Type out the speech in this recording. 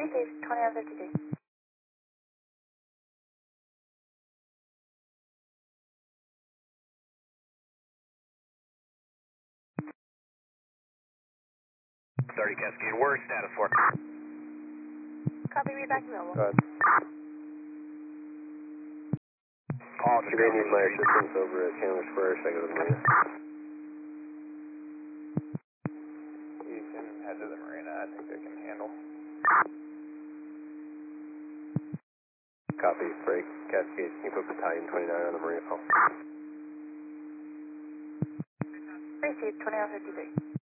Received 2153. Thirty Cascade, where's status for? Copy, read back available. Go ahead. All You may need my assistance over at Chandler Square, so I go to the marina. You can head to the marina, I think they can handle. Copy, break, Cascade, can you put Battalion 29 on the marina call? Received 2153.